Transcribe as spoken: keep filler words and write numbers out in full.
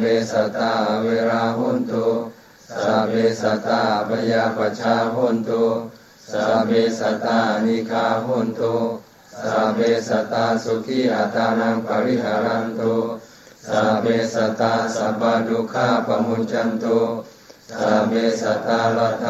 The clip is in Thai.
เบสัตตาเวราหุนตุสัพเพสัตตาพยาปัชชาหุนตุสัพเพสัตตานิฆาหุนตุสัพเพสัตตาสุขีอัตานังปริหารันตุสัพเพสัตตาสัพพทุกขาปมุญจันตุสัพเพสัตตาลัทธ